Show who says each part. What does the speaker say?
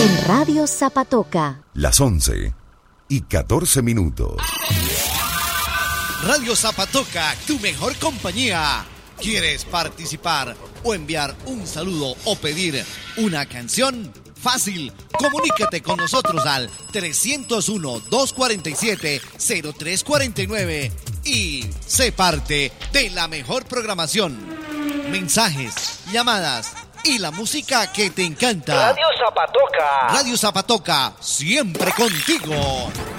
Speaker 1: En Radio Zapatoca.
Speaker 2: Las 11:14.
Speaker 3: Radio Zapatoca, tu mejor compañía. ¿Quieres participar o enviar un saludo o pedir una canción? Fácil, comunícate con nosotros al 301-247-0349 y sé parte de la mejor programación. Mensajes, llamadas y la música que te encanta.
Speaker 4: Radio Zapatoca.
Speaker 3: Radio Zapatoca, siempre contigo.